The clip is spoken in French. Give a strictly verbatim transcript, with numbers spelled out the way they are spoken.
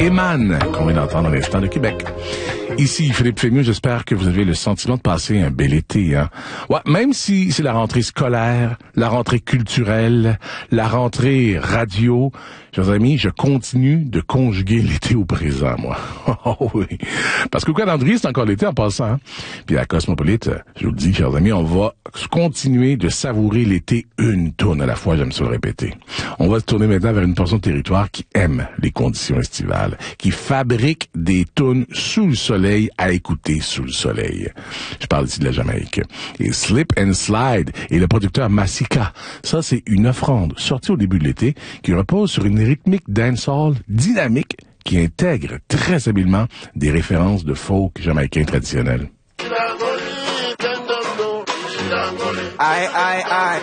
Eman, qu'on vient d'entendre à l'instant de Québec. Ici, Philippe Fémieux, j'espère que vous avez le sentiment de passer un bel été, hein. Ouais, même si c'est la rentrée scolaire, la rentrée culturelle, la rentrée radio, chers amis, je continue de conjuguer l'été au présent, moi. Oh oui. Parce qu'au calendrier, c'est encore l'été en passant, hein. Puis à Cosmopolite, je vous le dis, chers amis, on va continuer de savourer l'été une tourne à la fois, j'aime ça le répéter. On va se tourner maintenant vers une portion de territoire qui aime les conditions estivales, qui fabrique des tunes sous le soleil à écouter sous le soleil. Je parle ici de la Jamaïque. Et Slip and Slide et le producteur Massika. Ça, c'est une offrande sortie au début de l'été qui repose sur une rythmique dancehall dynamique qui intègre très habilement des références de folk jamaïcain traditionnel. Aïe, aïe, aïe.